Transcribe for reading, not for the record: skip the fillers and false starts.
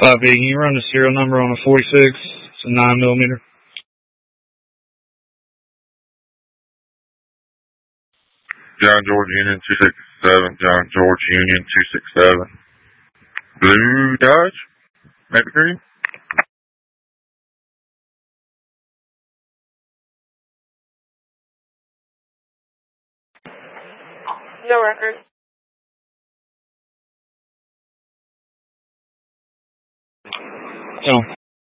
5B, can you run the serial number on a 46? It's a 9mm. John George Union 267, John George Union 267. Blue Dodge? Maybe green? No record. No.